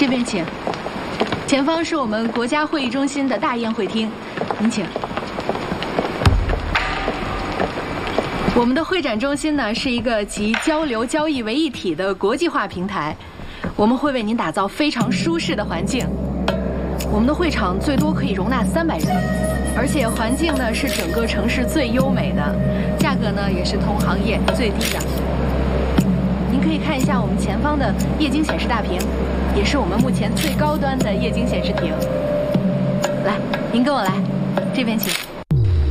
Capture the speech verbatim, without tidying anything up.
这边请。前方是我们国家会议中心的大宴会厅，您请。我们的会展中心呢，是一个集交流交易为一体的国际化平台，我们会为您打造非常舒适的环境。我们的会场最多可以容纳三百人，而且环境呢是整个城市最优美的，价格呢也是同行业最低的。您可以看一下我们前方的液晶显示大屏，也是我们目前最高端的液晶显示屏。来，您跟我来，这边请。